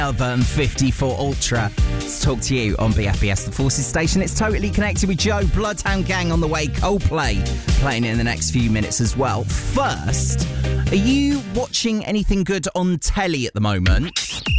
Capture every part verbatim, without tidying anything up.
Alva and fifty-four Ultra to talk to you on B F B S The Forces station. It's Totally Connected with Joe. Bloodhound Gang on the way. Coldplay playing in the next few minutes as well. First, are you watching anything good on telly at the moment?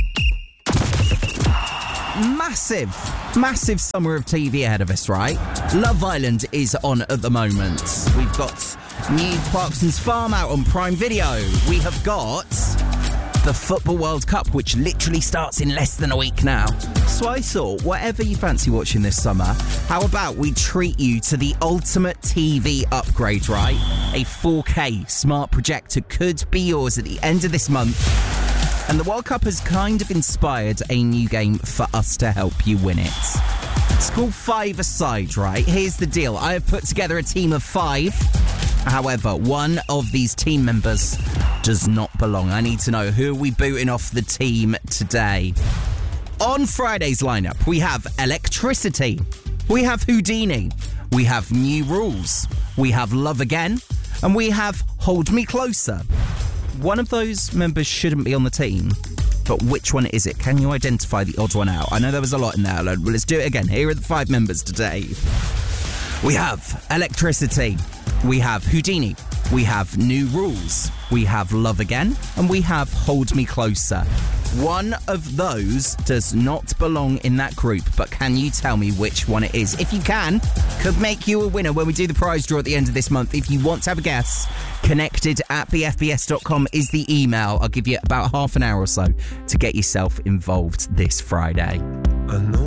Massive, massive summer of T V ahead of us, right? Love Island is on at the moment. We've got new Clarkson's Farm out on Prime Video. We have got the Football World Cup, which literally starts in less than a week now. So I thought, whatever you fancy watching this summer, how about we treat you to the ultimate T V upgrade, right? A four K smart projector could be yours at the end of this month. And the World Cup has kind of inspired a new game for us to help you win it. It's called Five-A-Side, right? Here's the deal. I have put together a team of five. However, one of these team members does not belong. I need to know, who are we booting off the team today? On Friday's lineup, we have Electricity. We have Houdini. We have New Rules. We have Love Again. And we have Hold Me Closer. One of those members shouldn't be on the team, but which one is it? Can you identify the odd one out? I know there was a lot in there. Well, let's do it again. Here are the five members today. We have Electricity. We have Houdini. We have New Rules. We have Love Again. And we have Hold Me Closer. One of those does not belong in that group, but can you tell me which one it is? If you can, could make you a winner when we do the prize draw at the end of this month. If you want to have a guess, connected at b f b s dot com is the email. I'll give you about half an hour or so to get yourself involved this Friday. I know.